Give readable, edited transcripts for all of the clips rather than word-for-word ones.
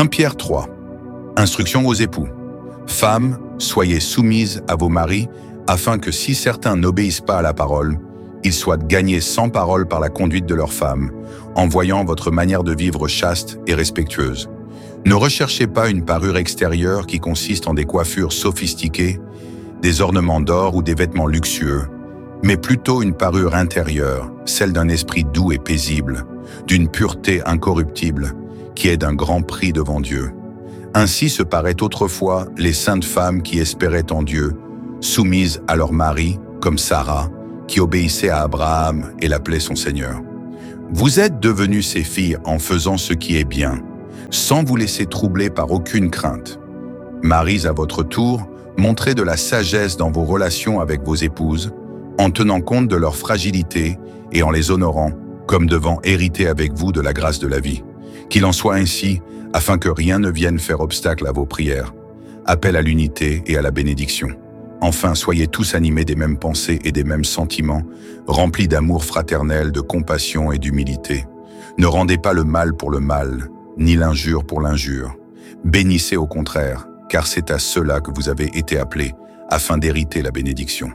1 Pierre 3. Instruction aux époux. Femmes, soyez soumises à vos maris, afin que si certains n'obéissent pas à la parole, ils soient gagnés sans parole par la conduite de leurs femmes, en voyant votre manière de vivre chaste et respectueuse. Ne recherchez pas une parure extérieure qui consiste en des coiffures sophistiquées, des ornements d'or ou des vêtements luxueux, mais plutôt une parure intérieure, celle d'un esprit doux et paisible, d'une pureté incorruptible, qui est d'un grand prix devant Dieu. Ainsi se paraient autrefois les saintes femmes qui espéraient en Dieu, soumises à leur mari, comme Sarah, qui obéissait à Abraham et l'appelait son Seigneur. Vous êtes devenus ses filles en faisant ce qui est bien, sans vous laisser troubler par aucune crainte. Maris, à votre tour, montrez de la sagesse dans vos relations avec vos épouses, en tenant compte de leur fragilité et en les honorant, comme devant hériter avec vous de la grâce de la vie. Qu'il en soit ainsi, afin que rien ne vienne faire obstacle à vos prières. Appel à l'unité et à la bénédiction. Enfin, soyez tous animés des mêmes pensées et des mêmes sentiments, remplis d'amour fraternel, de compassion et d'humilité. Ne rendez pas le mal pour le mal, ni l'injure pour l'injure. Bénissez au contraire, car c'est à cela que vous avez été appelés, afin d'hériter la bénédiction.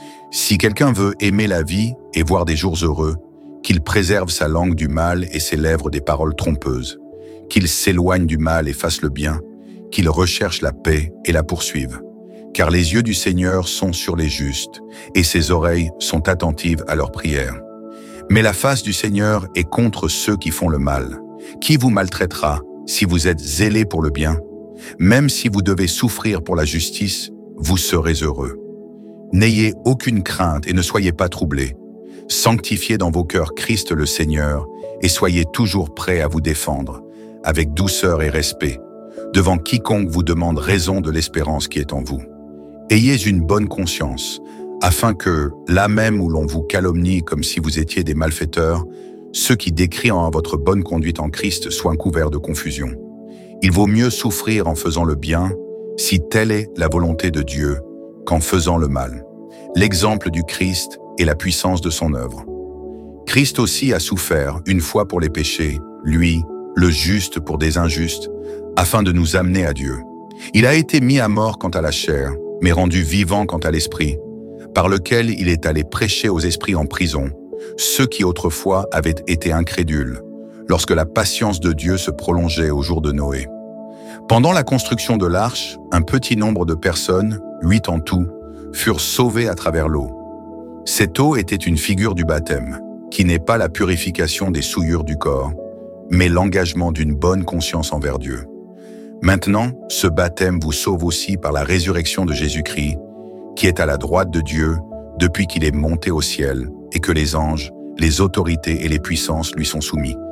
Si quelqu'un veut aimer la vie et voir des jours heureux, qu'il préserve sa langue du mal et ses lèvres des paroles trompeuses, qu'il s'éloigne du mal et fasse le bien, qu'il recherche la paix et la poursuive. Car les yeux du Seigneur sont sur les justes, et ses oreilles sont attentives à leurs prières. Mais la face du Seigneur est contre ceux qui font le mal. Qui vous maltraitera si vous êtes zélés pour le bien? Même si vous devez souffrir pour la justice, vous serez heureux. N'ayez aucune crainte et ne soyez pas troublés. Sanctifiez dans vos cœurs Christ le Seigneur, et soyez toujours prêts à vous défendre, avec douceur et respect, devant quiconque vous demande raison de l'espérance qui est en vous. Ayez une bonne conscience, afin que, là même où l'on vous calomnie comme si vous étiez des malfaiteurs, ceux qui décrient votre bonne conduite en Christ soient couverts de confusion. Il vaut mieux souffrir en faisant le bien, si telle est la volonté de Dieu, qu'en faisant le mal. L'exemple du Christ est la puissance de son œuvre. Christ aussi a souffert une fois pour les péchés, lui, le juste pour des injustes, afin de nous amener à Dieu. Il a été mis à mort quant à la chair, mais rendu vivant quant à l'esprit, par lequel il est allé prêcher aux esprits en prison, ceux qui autrefois avaient été incrédules, lorsque la patience de Dieu se prolongeait au jour de Noé. Pendant la construction de l'arche, un petit nombre de personnes, 8 en tout, furent sauvées à travers l'eau. Cette eau était une figure du baptême, qui n'est pas la purification des souillures du corps, mais l'engagement d'une bonne conscience envers Dieu. Maintenant, ce baptême vous sauve aussi par la résurrection de Jésus-Christ, qui est à la droite de Dieu depuis qu'il est monté au ciel et que les anges, les autorités et les puissances lui sont soumis.